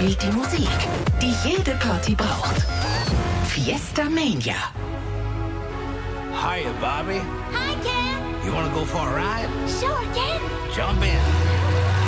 spielt die Musik, die jede Party braucht. Fiesta Mania. Hiya, Bobby. Hi, Ken. You wanna go for a ride? Sure, Ken. Jump in.